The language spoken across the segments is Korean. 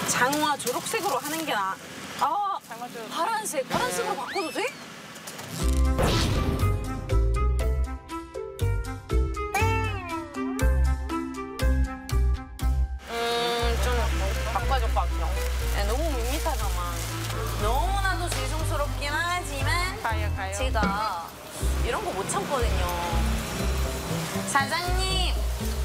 장화 초록색으로 하는 게 나아. 아, 장화 초록. 파란색으로 바꿔도 돼? 좀 바꿔줄 것 같아요. 너무 밋밋하잖아. 너무나도 죄송스럽긴 하지만 가요. 제가 이런 거 못 참거든요. 사장님!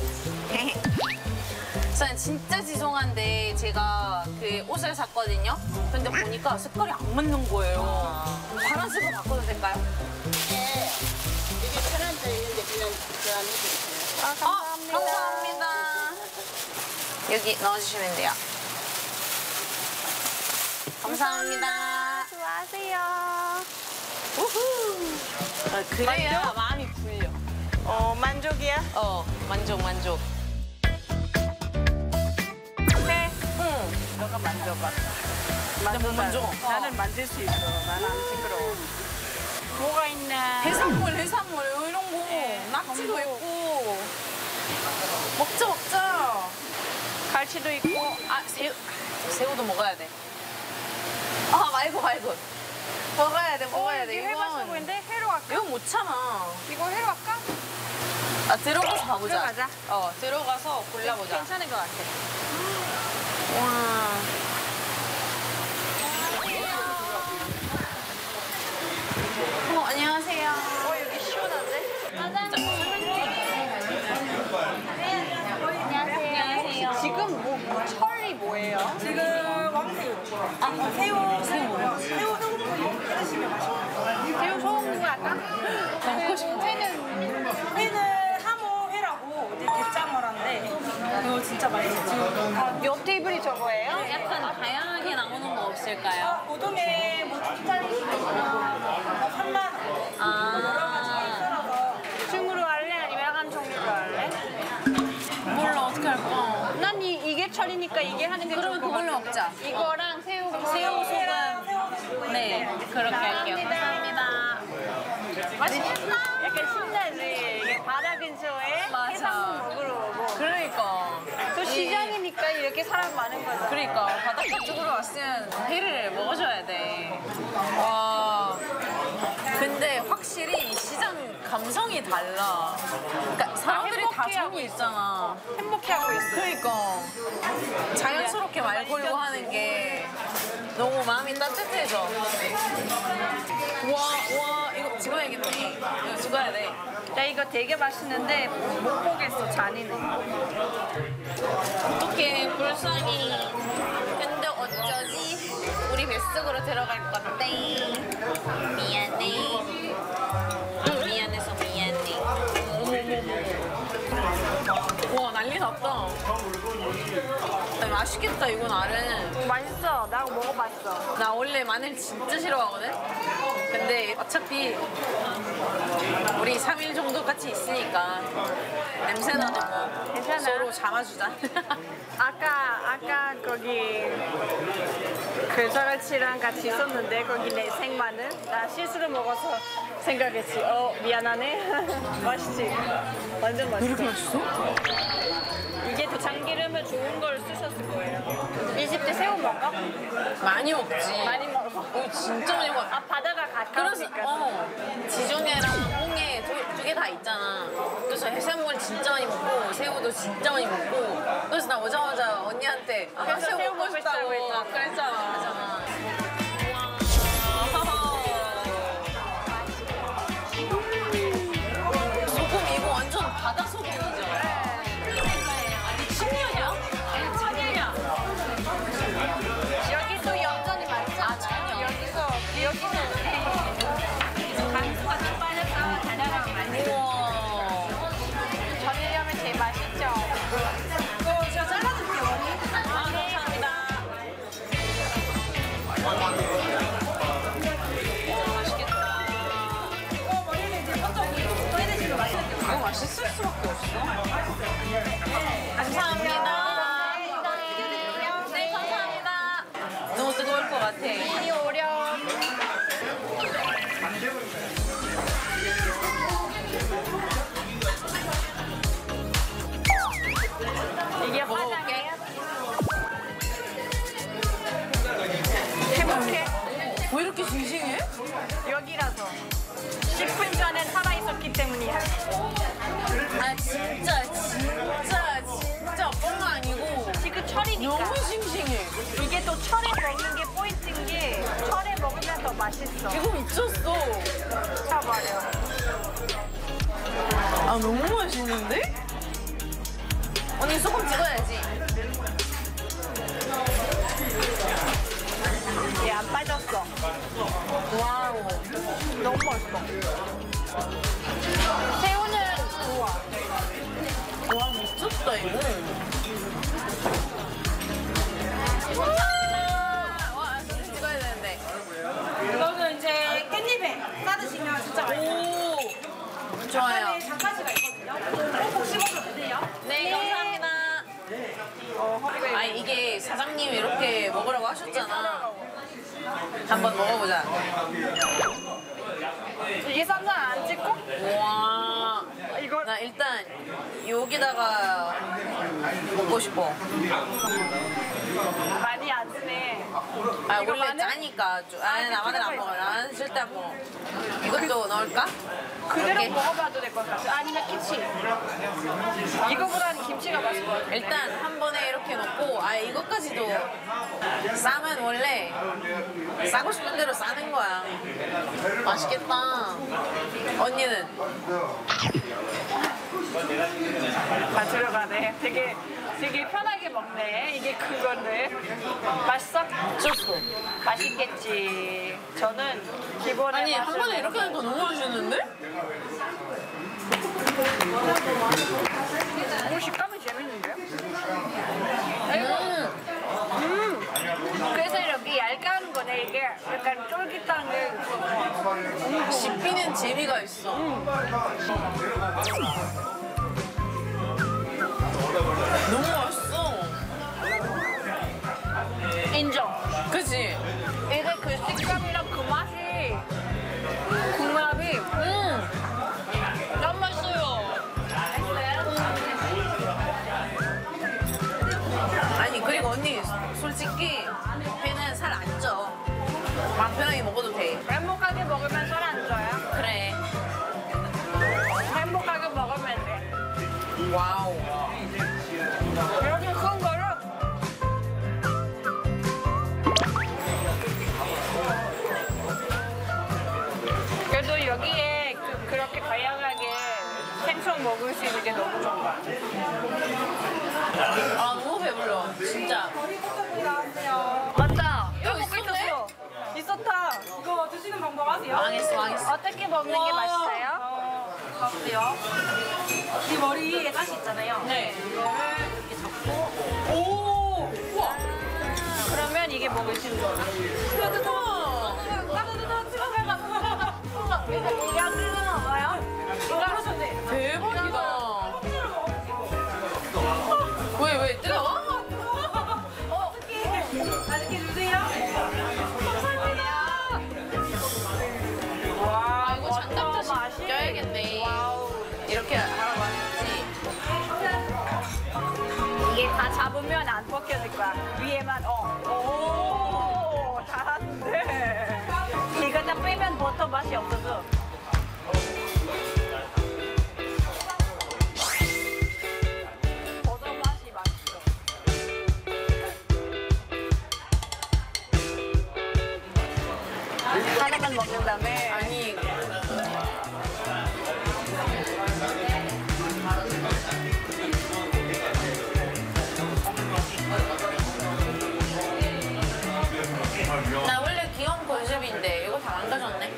저는 진짜 죄송한데 제가 그 옷을 샀거든요. 근데 보니까 색깔이 안 맞는 거예요. 파란색으로 바꿔도 될까요? 네. 이게 편한데 그냥 교환해드릴게요. 감사합니다. 감사합니다. 여기 넣어주시면 돼요. 감사합니다. 수고하세요. 우후. 그래야 마음이 풀려. 만족이야? 만족. 네. 응. 너가 만져봐. 못 만져. 나는 만질 수 있어. 나는 안 시끄러워. 뭐가 있나? 해산물 이런 거. 낙지도 있고. 먹자. 갈치도 있고. 새우도 먹어야 돼. 말고. 먹어야 돼. 여기 회맛소고인데 회로 갈까? 이건 못 참아. 이거 회로 갈까? 들어가서 가보자. 들어가자. 들어가서 골라보자. 괜찮은 것 같아. 와. 안녕하세요. 여기 시원한데? 안녕하세요. 지금 철이 뭐예요? 지금 왕새우. 새우 새우 소금구 할까? 먹고 싶어. 회는 하모회라고 이제 게장어라인데 이거 진짜 맛있어. 옆 테이블이 저거예요? 약간 다양하게 나오는 거 없을까요? 고동에 뭐 3만 원 여러 가지 썰어서 중으로 할래? 아니면 약간 종류로 할래? 몰라, 어떻게 할까? 난 이게 철이니까 이게 하는 게 그러면 좋을 것 그걸로 같아. 먹자. 이거랑 새우 소금. 네, 그렇게 할게요. 감사합니다. 맛있겠다. 약간 신나지. 이게 바다 근처에 맞아. 해산물 먹으러 오고. 그러니까. 또 시장이니까 이렇게 사람 많은 거죠. 그러니까 바닷가 쪽으로 왔으면 회를 먹어줘야 돼. 와. 근데 확실히 이 시장 감성이 달라. 그러니까 사람들이 다 행복해하고 정이 있잖아. 행복해하고 있어. 그러니까 자연스럽게 말 걸고 하는 게 너무 마음이 따뜻해져. 와 이거 찍어야겠네. 이거 찍어야 돼. 나 이거 되게 맛있는데 못 보겠어. 잔인해. 어떡해 불쌍히. 근데 어쩌지? 우리 뱃속으로 들어갈 건데. 미안해. 미안해서 미안해. 와 난리 났다. 맛있겠다 이건 알은. 맛있어. 나 먹어봤어. 나 원래 마늘 진짜 싫어하거든? 근데 어차피 우리 3일 정도 같이 있으니까 냄새나도 뭐 괜찮아. 서로 잡아주자. 아까 거기 그 저갈치랑 같이 있었는데 거기 내 생마늘 나 실수로 먹어서 생각했지. 미안하네. 맛있지? 완전 맛있어. 이렇게 맛있어? 이게 더 참기름을 좋은 걸 쓰셨을 거예요. 20대 새우 먹어? 많이 먹지. 많이 먹어. 진짜 많이 먹어. 바다가 그래서 가까우니까. 지중해랑 홍해 두 개 다 있잖아. 그래서 해산물 진짜 많이 먹고 새우도 진짜 많이 먹고 그래서 나 오자마자 언니한테 그래서 새우 먹고 싶다고 했잖아. 그랬잖아. 소금 이거 완전 바다 소금이죠? 아니 천년이야? 아니 천년이야. 여기서 엽전이 많잖아. 천년. 여기서 강수가 좀 빠져서 다다가 많이. 우와. 전이려면 제일 맛있죠. 이거 제가 잘라드릴게요. 감사합니다. 맛있겠다. 머리는 이제 먼저 꺼내드시면 맛있는데 이거 맛있을 수밖에 없어. 감사합니다. 네, 감사합니다. 너무 뜨거울 것 같아. 이 오렴. 이게 먹어볼게. 화장이에요? 미안. 아 진짜 뻥 아니고 지금 철이니까. 너무 싱싱해. 이게 또 철에 먹는 게 포인트인 게 철에 먹으면 더 맛있어. 이거 미쳤어. 쳐버려. 아 너무 맛있는데? 언니 소금 찍어야지. 얘 안 빠졌어. 와우. 너무 맛있어. 새우는 좋아. 와 미쳤다 이거. 와 소금 찍어야 되는데. 이거는 이제 깻잎에 싸드시면 진짜 맛있어요. 오 좋아요. 안에 장가지가 있거든요. 꼭 씹어도 되세요. 네 감사합니다. 아 이게 사장님이 이렇게 먹으라고 하셨잖아. 한번 먹어보자. 이게 쌈장 안 찍고? 와. 이거 나 일단 여기다가 먹고 싶어. 많이 안 쓰네. 아 이거 원래 마늘? 짜니까 좀. 아니 나만은 안 먹어. 나는 절대 안 먹어. 이것도 넣을까? 그대로 이렇게? 먹어봐도 될 것 같아. 아니면 김치. 이거보다는 김치가 맛있을 것 같아. 일단 한 번에 이렇게 넣고 아 이것까지도 싸면 원래 싸고 싶은 대로 싸는 거야. 맛있겠다. 언니는? 다 들어가네. 되게 편하게 먹네. 이게 그건데. 맛있어? 미쳤어. 맛있겠지. 저는 기본에 아니 한 맛을 번에 이렇게 하니까 너무 맛있는데? 오, 식감이 재밌는데? 그래서 이렇게 얇게 거네. 이게 약간 쫄깃한 게 씹히는 재미가 있어. 너무 맛있어. 인정. 그치? 이게 그 식감이랑 그 맛이 궁합이 너무 맛있어요. 아니 그리고 언니 솔직히 회는 살 안 쪄. 마음 편하게 먹어도 돼. 행복하게 먹으면 살 안 쪄요. 그래. 행복하게 먹으면 돼. 와우. 이렇게 큰 거를 그래도 여기에 그렇게 다양하게 생선 먹을 수 있는 게 너무 좋은 것 같아. 아 너무 배불러. 진짜. 맞다. 여기 먹고 있었네? 있었어. 있었다. 이거 드시는 방법 아세요? 망했어. 어떻게 먹는 게 와. 맛있어요? 어때요? 이 머리에 가시 있잖아요. 네. 이거를 이렇게 잡고 오. 우와. 그러면 이게 먹을 수 있는 거야. 이게 안 들리는 거예요? 대박이다. 왜 뜨거워? 맛있게 드세요. 아 이거 장갑자식 맛이. 껴야겠네. 이렇게 하라고 하셨지. 이게 다 잡으면 안 벗겨질 거야. 위에만 오, 잘하는데. 이거 다 빼면 버터 맛이 없어서. 버터 맛이 맛있어. 하나만 먹는 다음에 아니 나 원래 귀여운 컨셉인데 이거 다 안 가졌네.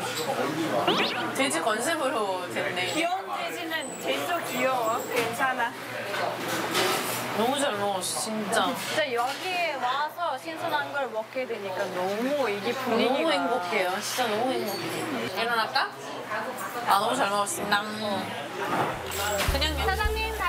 돼지 컨셉으로 됐네. 귀여운 돼지는 제일 귀여워. 괜찮아. 너무 잘 먹었어 진짜. 진짜 여기에 와서 신선한 걸 먹게 되니까 너무 이게 분위기가 너무 행복해요. 진짜 너무 행복해. 일어날까? 아 너무 잘 먹었습니다. 그냥 사장님 다